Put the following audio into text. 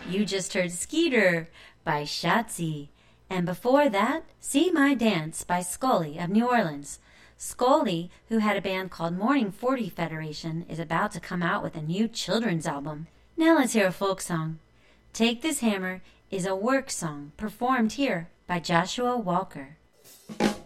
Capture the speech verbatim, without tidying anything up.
You just heard Skeeter by Shotzi. And before that, See My Dance by Scully of New Orleans. Scully, who had a band called Morning forty Federation, is about to come out with a new children's album. Now let's hear a folk song. Take This Hammer is a work song performed here by Joshua Walker.